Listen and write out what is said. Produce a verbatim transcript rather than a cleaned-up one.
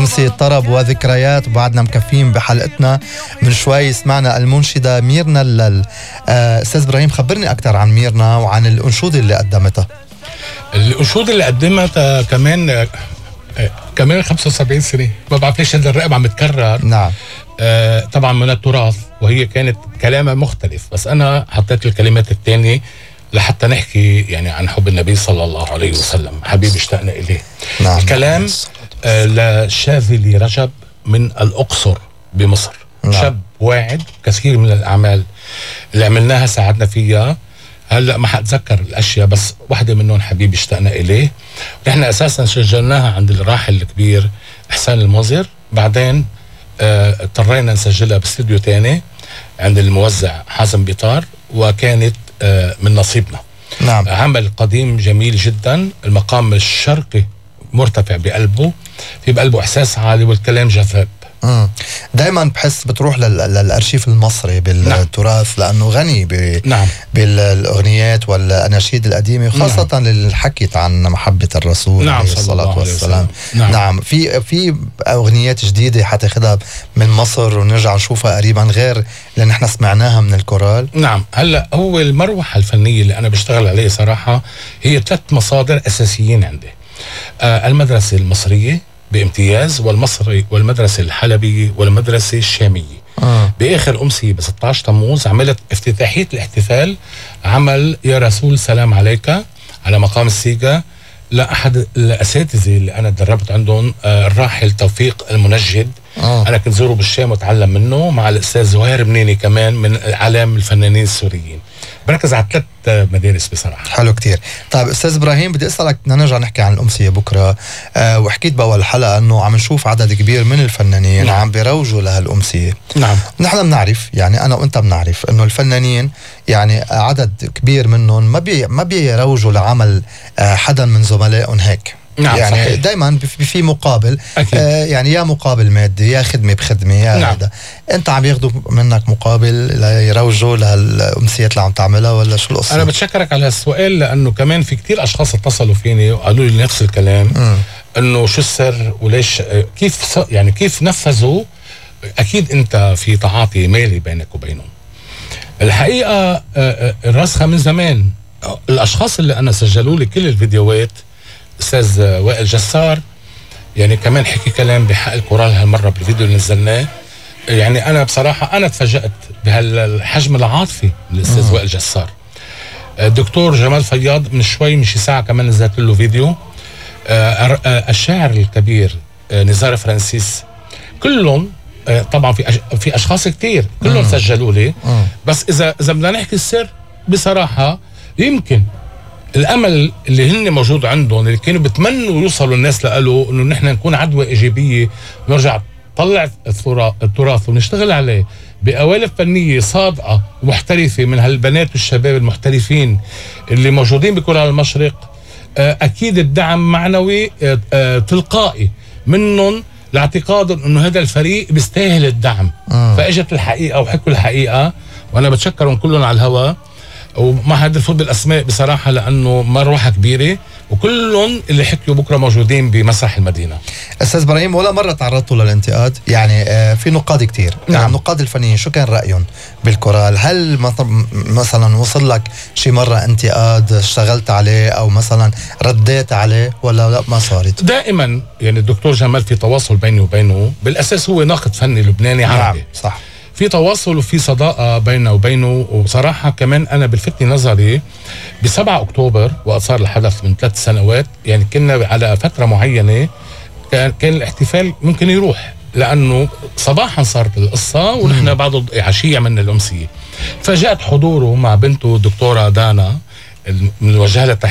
أمسية طرب وذكريات، وبعدنا مكفين بحلقتنا. من شوي سمعنا المنشدة ميرنا اللل. آه، أستاذ إبراهيم، خبرني أكتر عن ميرنا وعن الأنشودة اللي قدمتها. الأنشودة اللي قدمتها كمان آه كمان خمسة وسبعين سنة، ما بعرف ليش هذا الرقم عم يتكرر. نعم. آه طبعا من التراث، وهي كانت كلامها مختلف، بس أنا حطيت الكلمات الثانية لحتى نحكي يعني عن حب النبي صلى الله عليه وسلم، حبيب اشتقنا إليه. نعم. الكلام آه لشاذلي رجب من الأقصر بمصر. نعم. شاب واعد، كثير من الأعمال اللي عملناها ساعدنا فيها. هلا ما حاتذكر الاشياء، بس واحده منهم حبيبي اشتقنا اليه. نحن اساسا سجلناها عند الراحل الكبير احسان الموزر، بعدين اه اضطرينا نسجلها باستديو تاني عند الموزع حازم بيطار، وكانت اه من نصيبنا. نعم. عمل قديم جميل جدا، المقام الشرقي مرتفع بقلبه، في بقلبه احساس عالي والكلام جذاب. امم دائما بحس بتروح للارشيف المصري بالتراث. نعم. لانه غني ب... نعم. بالاغنيات والاناشيد القديمه، وخاصه نعم. اللي حكت عن محبه الرسول. نعم. عليه الصلاه والسلام. نعم. نعم. في في اغنيات جديده حتاخذها من مصر ونرجع نشوفها قريبا، غير اللي نحن سمعناها من الكورال. نعم. هلا هو المروحه الفنيه اللي انا بشتغل عليه صراحه هي ثلاث مصادر اساسيين عندي. آه المدرسه المصريه بامتياز، والمصري والمدرسة الحلبية والمدرسة الشامية. آه. بآخر أمسية ب ستة عشر تموز عملت افتتاحية الاحتفال، عمل يا رسول سلام عليك على مقام السيجا لأحد الأساتذة اللي أنا تدربت عندهم، آه الراحل توفيق المنجد. آه. أنا كنت زوره بالشام وتعلم منه، مع الأستاذ زهير منيني كمان من أعلام الفنانين السوريين. بركز على ثلاث مدارس بصراحة. حلو كتير. طيب أستاذ إبراهيم، بدي أسألك، بدنا نرجع نحكي عن الأمسية بكرة. آه وحكيت بأول حلقة أنه عم نشوف عدد كبير من الفنانين. نعم. عم بيروجوا لهالأمسية. نعم. نحن بنعرف، يعني أنا وأنت بنعرف أنه الفنانين يعني عدد كبير منهم ما بي ما بيروجوا لعمل آه حدا من زملائهم هيك. نعم. يعني دايما في مقابل. آه يعني يا مقابل مادي يا خدمه بخدمه يا نعم. هذا. انت عم ياخذوا منك مقابل ليروجوا لهالامسيات اللي عم تعملها، ولا شو القصه؟ انا بتشكرك على هالسؤال، لانه كمان في كتير اشخاص اتصلوا فيني وقالوا لي نفس الكلام. م. انه شو السر وليش كيف يعني كيف نفذوا. اكيد انت في تعاطي مالي بينك وبينهم. الحقيقه الرسخه من زمان. الاشخاص اللي انا سجلوا لي كل الفيديوهات، استاذ وائل جسار يعني كمان حكي كلام بحق الكورال هالمره بالفيديو اللي نزلناه. يعني انا بصراحه انا تفاجأت بهالحجم العاطفي من الاستاذ وائل جسار. الدكتور جمال فياض من شوي من شي ساعه كمان نزلت له فيديو. الشاعر الكبير نزار فرانسيس، كلهم طبعا في في اشخاص كتير كلهم سجلوا لي. بس اذا اذا بدنا نحكي السر بصراحه، يمكن الامل اللي هن موجود عندهم، اللي كانوا بتمنوا يوصلوا الناس لقالوا انه نحن نكون عدوى ايجابيه ونرجع نطلع التراث ونشتغل عليه بقوالب فنيه صادقه ومحترفه من هالبنات والشباب المحترفين اللي موجودين بكورال المشرق. اكيد الدعم معنوي تلقائي منهم لاعتقادهم انه هذا الفريق بيستاهل الدعم. آه. فاجت الحقيقه وحكوا الحقيقه، وانا بتشكرهم كلهم على الهواء، وما حد الفوت بالاسماء بصراحه لانه مروحه كبيره، وكلهم اللي حكيوا بكره موجودين بمسرح المدينه. استاذ ابراهيم، ولا مره تعرضتوا للانتقاد؟ يعني آه في نقاد كتير. نعم. النقاد الفنيين شو كان رايهم بالكورال؟ هل مثلا وصل لك شي مره انتقاد اشتغلت عليه او مثلا رديت عليه، ولا لا ما صارت؟ دائما يعني الدكتور جمال في تواصل بيني وبينه، بالاساس هو ناقد فني لبناني عربي. نعم صح، في تواصل وفي صداقه بيننا وبينه. وبصراحه كمان انا بالفتني نظري ب سبعة أكتوبر وقت صار الحدث من ثلاث سنوات، يعني كنا على فتره معينه كان كان الاحتفال ممكن يروح، لانه صباحا صارت القصه ونحن بعد عشيه من الامسيه. فجاءت حضوره مع بنته الدكتوره دانا، من وجه لها